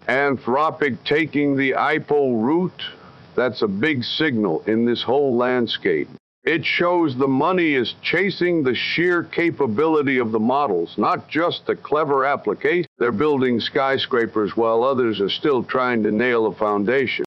Anthropic taking the IPO route, that's a big signal in this whole landscape. It shows the money is chasing the sheer capability of the models, not just the clever application. They're building skyscrapers while others are still trying to nail a foundation.